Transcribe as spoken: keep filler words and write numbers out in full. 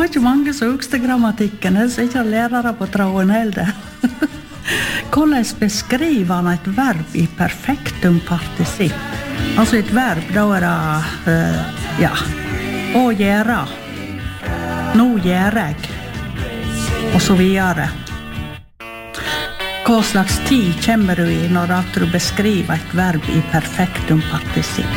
ikke mange som husker grammatikken, så ikke lærere på tråden heller. Hvordan beskriver han et verb i perfektum partisipp? Altså et verb, da er det, uh, ja, å gjøre. Nå gjør jeg. Og så videre. Hva slags tid kommer du i når du beskriver et verb i perfektum partisipp?